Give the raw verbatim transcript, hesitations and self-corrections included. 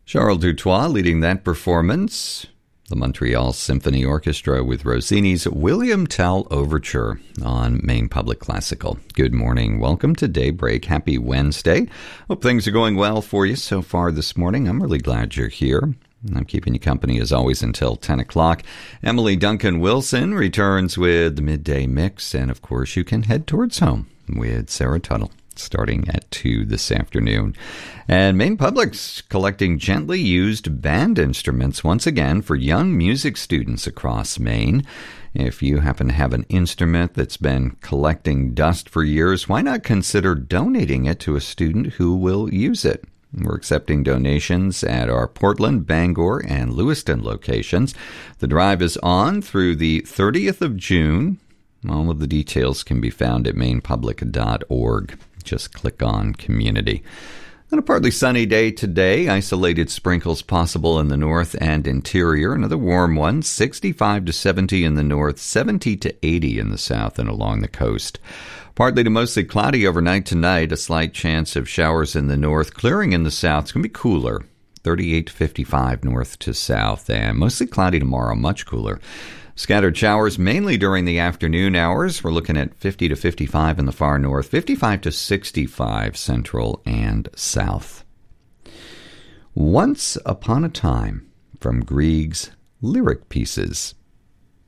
Charles Dutoit leading that performance. The Montreal Symphony Orchestra with Rossini's William Tell Overture on Maine Public Classical. Good morning. Welcome to Daybreak. Happy Wednesday. Hope things are going well for you so far this morning. I'm really glad you're here. I'm keeping you company as always until ten o'clock. Emily Duncan Wilson returns with the Midday Mix. And of course, you can head towards home with Sarah Tuttle, starting at two this afternoon. And Maine Public's collecting gently used band instruments once again for young music students across Maine. If you happen to have an instrument that's been collecting dust for years, why not consider donating it to a student who will use it? We're accepting donations at our Portland, Bangor, and Lewiston locations. The drive is on through the thirtieth of June. All of the details can be found at maine public dot org. Just click on Community. On a partly sunny day today, isolated sprinkles possible in the north and interior. Another warm one, sixty-five to seventy in the north, seventy to eighty in the south and along the coast. Partly to mostly cloudy overnight tonight, a slight chance of showers in the north, clearing in the south. It's going to be cooler, thirty-eight to fifty-five north to south, and mostly cloudy tomorrow, much cooler. Scattered showers mainly during the afternoon hours. We're looking at fifty to fifty-five in the far north, fifty-five to sixty-five central and south. Once Upon a Time from Grieg's Lyric Pieces.